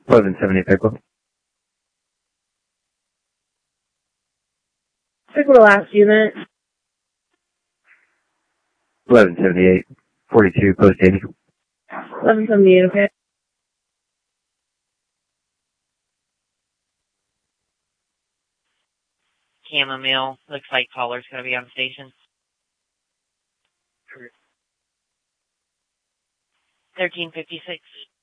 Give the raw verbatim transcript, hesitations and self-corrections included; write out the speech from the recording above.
eleven seventy Pickle. Pickle the last unit. eleven seventy-eight, forty-two, Post eighty. eleven seventy-eight, okay. Chamomile. Looks like caller's going to be on station. thirteen fifty-six.